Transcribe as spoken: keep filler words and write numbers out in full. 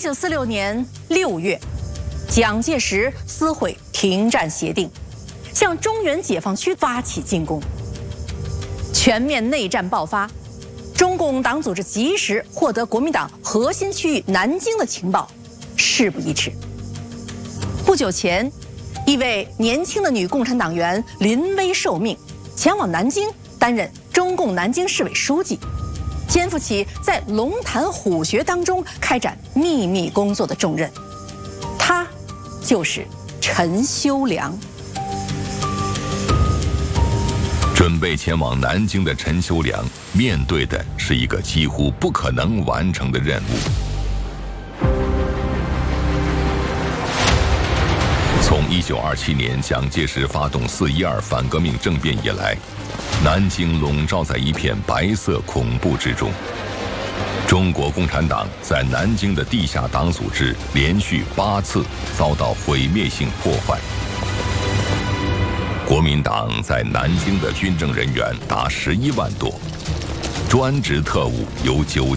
九四六年六月，蒋介石撕毁停战协定，向中原解放区发起进攻，全面内战爆发。中共党组织及时获得国民党核心区域南京的情报，事不宜迟。不久前，一位年轻的女共产党员临危受命，前往南京担任中共南京市委书记，肩负起在龙潭虎穴当中开展秘密工作的重任。她就是陈修良。 准备前往南京的陈修良，面对的是一个几乎不可能完成的任务。从一九二七年蒋介石发动四一二反革命政变以来，南京笼罩在一片白色恐怖之中。中国共产党在南京的地下党组织连续八次遭到毁灭性破坏。国民党在南京的军政人员达十一万多，专职特务有九